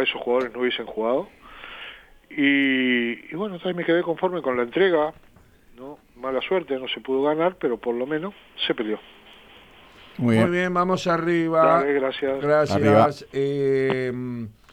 esos jugadores no hubiesen jugado. Y bueno, también me quedé conforme con la entrega, ¿no? Mala suerte, no se pudo ganar, pero por lo menos se peleó. Muy bien, vamos arriba. Dale, gracias. Gracias. Arriba.